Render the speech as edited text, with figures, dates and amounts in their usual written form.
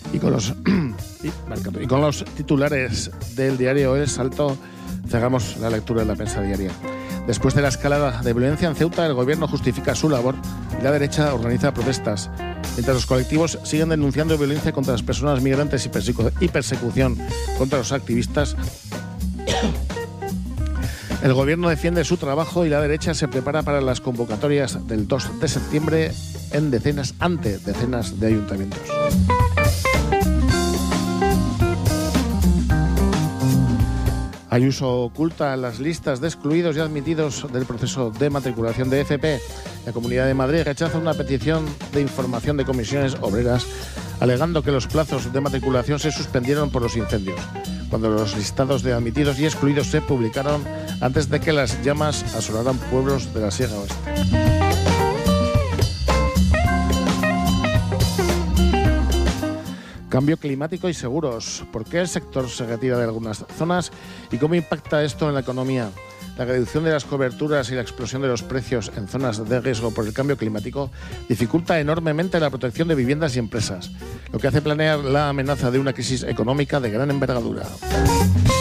Y con los titulares del diario El Salto cerramos la lectura de la prensa diaria. Después de la escalada de violencia en Ceuta, el gobierno justifica su labor y la derecha organiza protestas. Mientras los colectivos siguen denunciando violencia contra las personas migrantes y persecución contra los activistas, el gobierno defiende su trabajo y la derecha se prepara para las convocatorias del 2 de septiembre ante decenas de ayuntamientos. Ayuso oculta las listas de excluidos y admitidos del proceso de matriculación de FP. La Comunidad de Madrid rechaza una petición de información de comisiones obreras, alegando que los plazos de matriculación se suspendieron por los incendios, cuando los listados de admitidos y excluidos se publicaron antes de que las llamas asolaran pueblos de la Sierra Oeste. Cambio climático y seguros. ¿Por qué el sector se retira de algunas zonas y cómo impacta esto en la economía? La reducción de las coberturas y la explosión de los precios en zonas de riesgo por el cambio climático dificulta enormemente la protección de viviendas y empresas, lo que hace planear la amenaza de una crisis económica de gran envergadura.